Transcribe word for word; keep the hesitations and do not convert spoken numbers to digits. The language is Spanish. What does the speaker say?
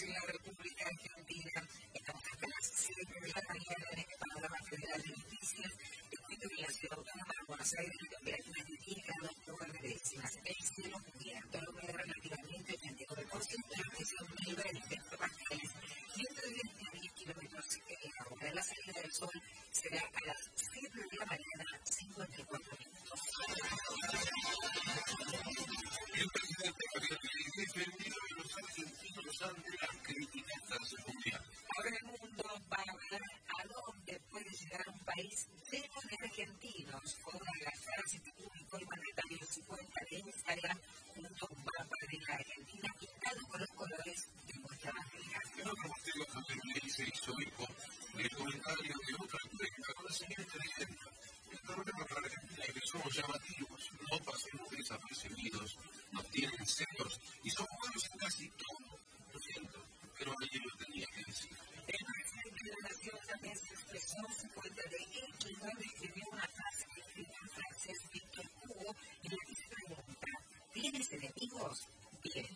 en la República Argentina. Estamos hasta las siete de la mañana en este panorama federal de noticias. Te cuento que en la ciudad autónoma de Buenos Aires la temperatura indica dos nueve décimas. El cielo cubierto, la humedad relativamente ochenta y nueve por ciento, la presión mil veinte hectopascales y entre veinte a diez kilómetros en la hora. La salida del sol será a las siete de la mañana, cincuenta y cuatro minutos. El presidente Javier Milei defendió a los argentinos ante las críticas tras el mundial. Ahora el mundo va a ver a dónde puede llegar un país lleno de argentinos. Fue una de las frases que publicó el mandatario en su cuenta de Instagram junto a un mapa de la Argentina pintado con los colores de nuestra bandera. En otro posteo, Javier Milei se hizo eco del comentario de otra cuenta con la siguiente leyenda. El problema para Argentina es que somos llamativos, no pasemos desapercibidos, nos tienen celos y somos malos en casi todo. Lo siento, pero alguien lo tenía que decir. El presidente de la Nación también se expresó en su cuenta de X, donde escribió una frase que escribió en francés Víctor Hugo, en la que se pregunta: ¿tienes enemigos? Bien,